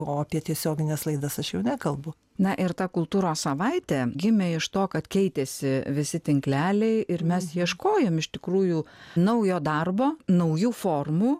o apie tiesioginės laidas aš jau nekalbu. Na ir ta kultūros savaitė gimė iš to, kad keitėsi visi tinkleliai ir mes ieškojom iš tikrųjų naujo darbo, naujų formų.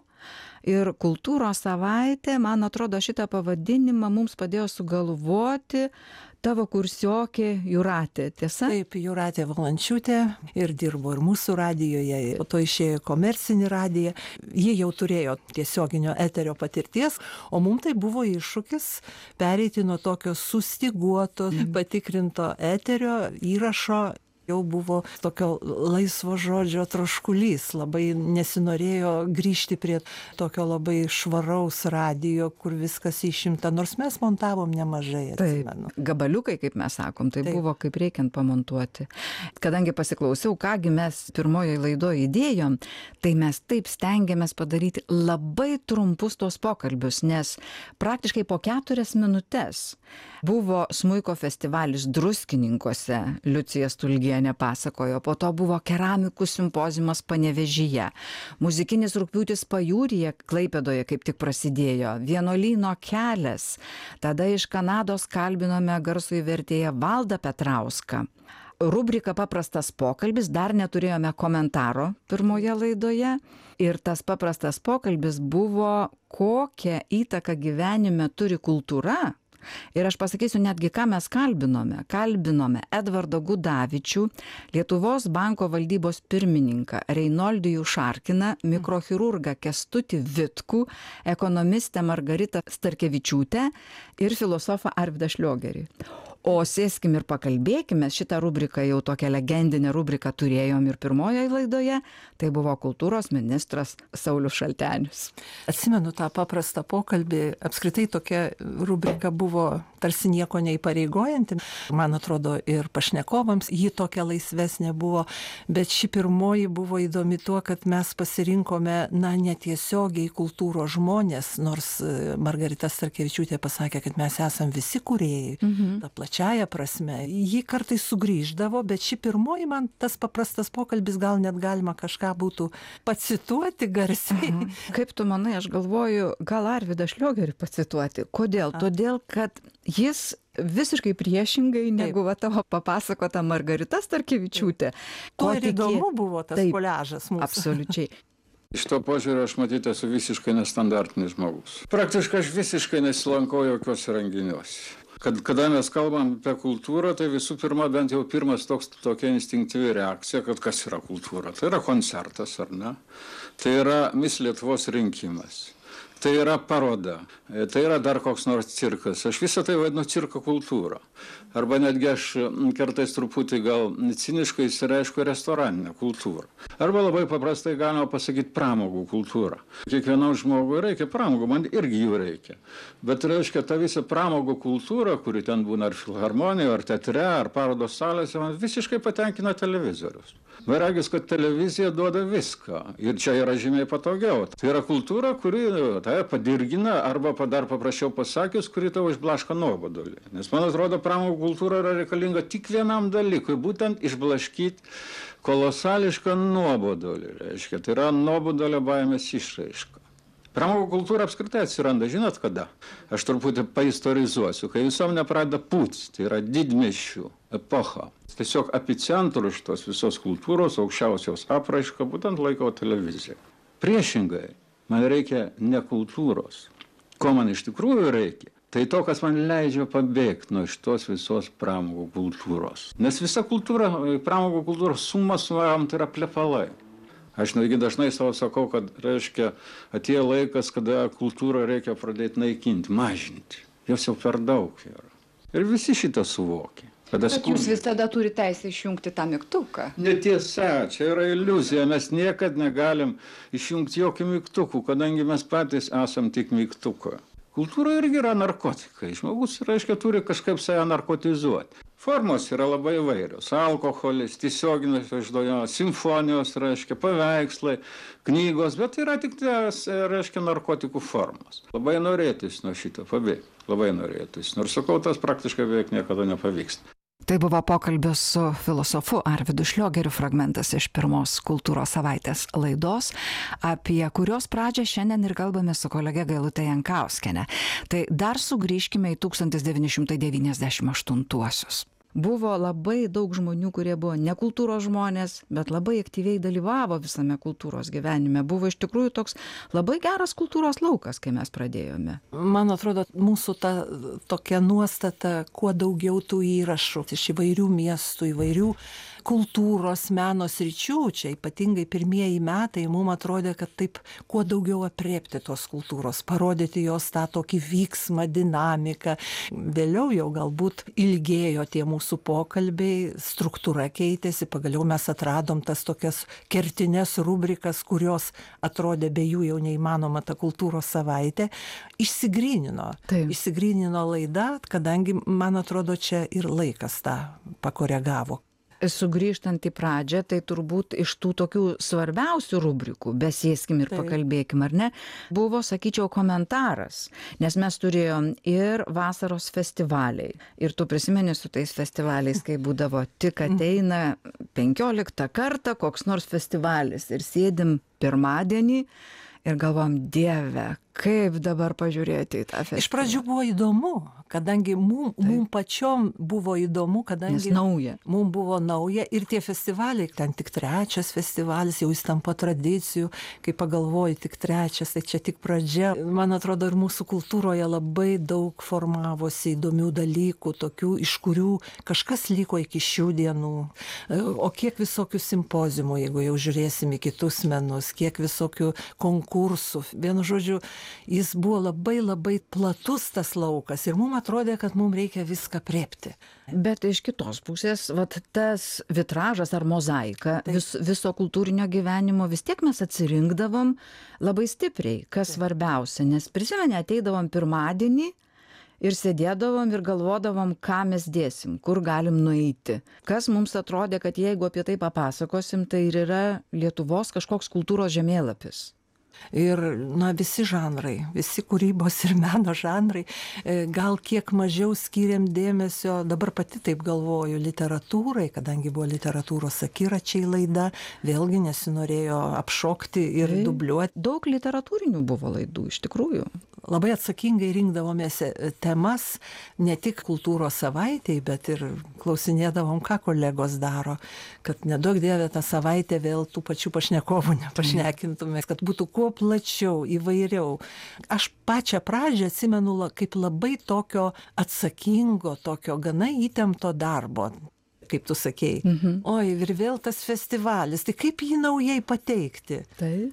Ir kultūros savaitė, man atrodo, šitą pavadinimą mums padėjo sugalvoti tavo kursiokė Jūratė, tiesa? Taip, Jūratė Valančiūtė ir dirbo ir mūsų radijoje, po to išėjo į komercinį radiją. Ji jau turėjo tiesioginio eterio patirties, o mums tai buvo iššūkis pereiti nuo tokio sustyguoto, patikrinto eterio įrašo. Jau buvo tokio laisvo žodžio troškulys, labai nesinorėjo grįžti prie tokio labai švaraus radijo, kur viskas išimta, nors mes montavom nemažai, atsimenu. Taip, gabaliukai, kaip mes sakom, tai Taip. buvo kaip reikiant pamontuoti. Kadangi pasiklausiau, kągi mes pirmojoje laidoje įdėjom, tai mes taip stengiamės padaryti labai trumpus tos pokalbius, nes praktiškai po 4 minutes buvo smuiko festivalis Druskininkuose, Liucija Stulgienė pasakojo, po to buvo keramikų simpoziumas Panevėžyje, muzikinis rugpjūtis Pajūryje, Klaipėdoje kaip tik prasidėjo, Vienuolyno kelias, tada iš Kanados kalbinome garsųjį vertėją Valdą Petrauską. Rubrika Paprastas pokalbis, dar neturėjome komentaro pirmoje laidoje ir tas paprastas pokalbis buvo, kokią įtaką gyvenime turi kultūra. Ir aš pasakysiu netgi, ką mes kalbinome. Kalbinome Edvardą Gudavičių, Lietuvos banko valdybos pirmininką Reinoldijų Šarkiną, mikrochirurgą Kęstutį Vitkų, ekonomistę Margaritą Starkevičiūtę ir filosofą Arvydą Šliogerį. O sėskim ir pakalbėkime, šitą rubriką jau tokią legendinę rubriką turėjom ir pirmojoje laidoje, tai buvo kultūros ministras Saulius Šaltenis. Atsimenu tą paprastą pokalbį, apskritai tokia rubrika buvo tarsi nieko neįpareigojanti, man atrodo ir pašnekovams ji tokia laisvesnė buvo, bet ši pirmoji buvo įdomi tuo, kad mes pasirinkome, netiesiogiai kultūros žmonės, nors Margarita Starkevičiūtė pasakė, kad mes esam visi kūrėjai, ta plačiaja prasme. Ji kartais sugrįždavo, bet ši pirmoji man tas paprastas pokalbis, gal net galima kažką būtų pacituoti garsiai. Kaip tu manai, aš galvoju, gal Arvydą Šliogerį pacituoti. Kodėl? Todėl, kad jis visiškai priešingai negu tavo papasakota Margarita Starkevičiūtė. To ir įdomu buvo tas koliažas mūsų. Absoliučiai. Iš to požiūrio aš matyti esu visiškai nestandartinis žmogus. Praktiškai aš visiškai nesilankau jokiuose renginiuose. Kada mes kalbam apie kultūrą, tai visų pirma, bent jau tokia instinktyvi reakcija, kad kas yra kultūra. Tai yra koncertas, ar ne? Tai yra Miss Lietuvos rinkimas. Tai yra paroda, tai yra dar koks nors cirkas. Aš visą tai vadinu cirko kultūrą. Arba netgi aš kartais truputį gal ciniškai išsireiškiu restoraninę kultūrą. Arba labai paprastai galima pasakyti pramogų kultūrą. Kiekvienam žmogui reikia pramogų, man irgi jų reikia. Bet reiškia, ta visa pramogų kultūra, kuri ten būna ar filharmonijoje, ar teatre, ar parodos salėse, man visiškai patenkina televizorius. Man regis, kad televizija duoda viską ir čia yra žymiai patogiau. Tai yra kultūra, kuri tave padirgina arba dar paprasčiau pasakius, kuri tavo išblaško nuobodulį. Nes man atrodo, pramogų kultūra yra reikalinga tik vienam dalykui, būtent išblaškyti kolosališką nuobodulį. Reiškia, tai yra nuobodulio baimės išraiška. Pramogų kultūra apskritai atsiranda, žinot kada? Aš truputį paistorizuosiu, kai visuomenė pradeda pūti, tai yra didmiesčių epocha. Tiesiog epicentru šitos visos kultūros, aukščiausios apraiška, būtent laikau televiziją. Priešingai, man reikia ne kultūros. Ko man iš tikrųjų reikia? Tai to, kas man leidžia pabėgti nuo šitos visos pramogų kultūros. Nes visa kultūra, pramogų kultūros suma suvarom, tai yra plepalai. Aš netgi dažnai savo sakau, kad reiškia, atėjo laikas, kada kultūrą reikia pradėti naikinti, mažinti. Jos jau per daug yra. Ir visi šitą suvokia. Bet jūs visada turite teisę išjungti tą mygtuką. Netiesa, čia yra iliuzija. Mes niekad negalim išjungti jokių mygtukų, kadangi mes patys esam tik mygtuko. Kultūra irgi yra narkotikai. Žmogus, reiškia, turi kažkaip save narkotizuoti. Formos yra labai įvairios. Alkoholis, tiesioginis išdavimas, simfonijos, reiškia, paveikslai, knygos, bet yra tik tas, reiškia, narkotikų formos. Labai norėtis nuo šito pabėgti. Labai norėtis. Nors sakau, tas praktiškai beveik niekada nepavyksta. Tai buvo pokalbis su filosofu Arvydu Šliogeriu, fragmentas iš pirmos kultūros savaitės laidos, apie kurios pradžią šiandien ir kalbame su kolege Gailute Jankauskiene. Tai dar sugrįžkime į 1998-uosius. Buvo labai daug žmonių, kurie buvo ne kultūros žmonės, bet labai aktyviai dalyvavo visame kultūros gyvenime. Buvo iš tikrųjų toks labai geras kultūros laukas, kai mes pradėjome. Man atrodo, mūsų ta tokia nuostata, kuo daugiau tų įrašų iš įvairių miestų, įvairių kultūros, meno sričių, čia ypatingai pirmieji metai, mums atrodė, kad taip kuo daugiau aprėpti tos kultūros, parodyti jos tą tokį vyksmą, dinamiką. Vėliau jau galbūt ilgėjo tie mūsų pokalbiai, struktūra keitėsi, pagaliau mes atradom tas tokias kertines rubrikas, kurios atrodė be jų jau neįmanoma ta kultūros savaitė, išsigrynino. Taip. Išsigrynino laida, kadangi, man atrodo, čia ir laikas tą pakoregavo. Sugrįžtant į pradžią, tai turbūt iš tų tokių svarbiausių rubrikų, besėskim ir pakalbėkim, ar ne, buvo, sakyčiau, komentaras, nes mes turėjom ir vasaros festivaliai. Ir tu prisimeni su tais festivaliais, kai būdavo tik ateina 15 kartą koks nors festivalis ir sėdim pirmadienį ir galvom, Dieve, kaip dabar pažiūrėti į tą festivalį. Iš pradžių buvo įdomu, kadangi mum pačiom buvo įdomu, kadangi mum buvo nauja ir tie festivaliai, ten tik 3 festivalis, jau jis tampa tradicijų, kai pagalvoji tik 3, tai čia tik pradžia. Man atrodo, ir mūsų kultūroje labai daug formavosi įdomių dalykų, tokių, iš kurių kažkas liko iki šių dienų. O kiek visokių simpozimų, jeigu jau žiūrėsim į kitus menus, kiek visokių konkursų. Vienu žodžiu, jis buvo labai labai platus tas laukas ir mums atrodė, kad mums reikia viską aprėpti. Bet iš kitos pusės, vat, tas vitražas ar mozaika viso kultūrinio gyvenimo vis tiek mes atsirinkdavom labai stipriai, kas svarbiausia, nes prisimeni, ateidavom pirmadienį ir sėdėdavom ir galvodavom, ką mes dėsim, kur galim nueiti. Kas mums atrodė, kad jeigu apie tai papasakosim, tai ir yra Lietuvos kažkoks kultūros žemėlapis. Ir, visi žanrai, visi kūrybos ir meno žanrai, gal kiek mažiau skiriam dėmesio, dabar pati taip galvoju, literatūrai, kadangi buvo literatūros akiračiai laida, vėlgi nesinorėjo apšokti ir dubliuoti. Daug literatūrinių buvo laidų, iš tikrųjų. Labai atsakingai rinkdavomės temas, ne tik kultūros savaitėj, bet ir klausinėdavom, ką kolegos daro, kad nedaug Dieve tą savaitę vėl tų pačių pašnekovų nepašnekintume, kad būtų kuo plačiau, įvairiau. Aš pačią pradžią atsimenu kaip labai tokio atsakingo, tokio gana įtempto darbo, kaip tu sakei. Oi, ir vėl tas festivalis, tai kaip jį naujai pateikti?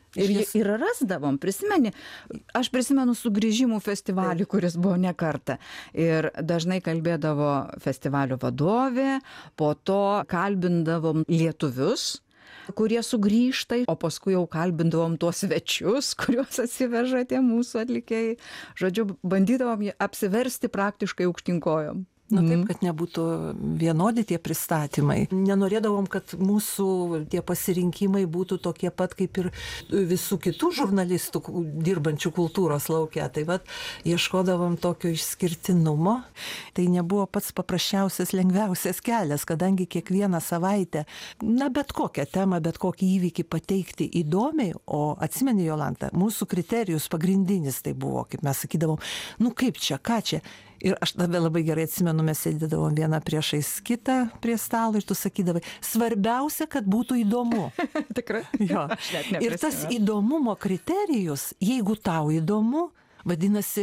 Ir rasdavom, prisimeni, aš prisimenu sugrįžimų festivalį, kuris buvo ne kartą. Ir dažnai kalbėdavo festivalio vadovė, po to kalbindavom lietuvius, kurie sugrįžta, o paskui jau kalbindavom tuos svečius, kuriuos atsiveža tie mūsų atlikėjai. Žodžiu, bandydavom apsiversti praktiškai aukštyn kojom. Taip, kad nebūtų vienodi tie pristatymai. Nenorėdavom, kad mūsų tie pasirinkimai būtų tokie pat kaip ir visų kitų žurnalistų dirbančių kultūros lauke. Tai ieškodavom tokio išskirtinumo. Tai nebuvo pats paprasčiausias, lengviausias kelias, kadangi kiekvieną savaitę, bet kokią temą, bet kokį įvykį pateikti įdomiai, o atsimeni, Jolanta, mūsų kriterijus pagrindinis tai buvo, kaip mes sakydavom, kaip čia, ką čia. Ir aš tada labai gerai atsimenu, mes sėdėdavom vieną priešais kitą prie stalo ir tu sakydavai, svarbiausia, kad būtų įdomu. Tikrai? Jo. Ir tas įdomumo kriterijus, jeigu tau įdomu, vadinasi,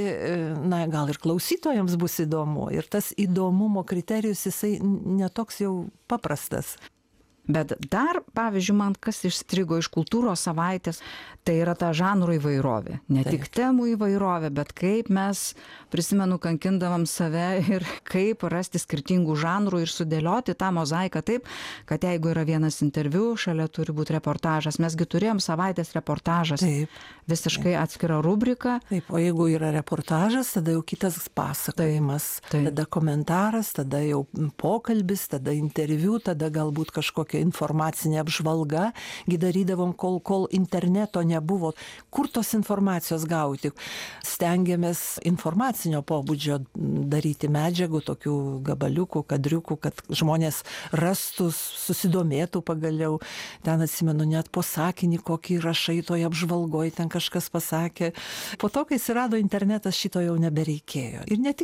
gal ir klausytojams bus įdomu. Ir tas įdomumo kriterijus, jisai netoks jau paprastas. Bet dar, pavyzdžiui, man kas išstrigo iš kultūros savaitės, tai yra ta žanrų įvairovė. Ne tik temų įvairovė, bet kaip mes, prisimenu, kankindavom save ir kaip rasti skirtingų žanrų ir sudėlioti tą mozaiką taip, kad jeigu yra vienas interviu, šalia turi būti reportažas. Mesgi turėjom savaitės reportažas, visiškai atskira rubrika. Taip, o jeigu yra reportažas, tada jau kitas pasakojimas, tada komentaras, tada jau pokalbis, tada interviu, tada galbūt kažkokia tokia informacinė apžvalga, gi darydavom, kol interneto nebuvo. Kur tos informacijos gauti? Stengiamės informacinio pobūdžio daryti medžiagų, tokių gabaliukų, kadriukų, kad žmonės rastų, susidomėtų pagaliau. Ten atsimenu net po sakinį, kokį rašai toje apžvalgoje, ten kažkas pasakė. Po to, kai atsirado internetas, šito jau nebereikėjo. Ir ne tik